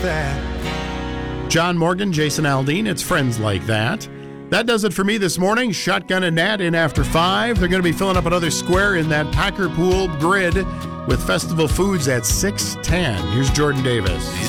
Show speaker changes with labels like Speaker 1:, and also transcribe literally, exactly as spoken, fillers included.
Speaker 1: that.
Speaker 2: John Morgan, Jason Aldean, it's Friends Like That. That does it for me this morning. Shotgun and Nat in after five. They're going to be filling up another square in that Packer Pool grid with Festival Foods at six ten. Here's Jordan Davis.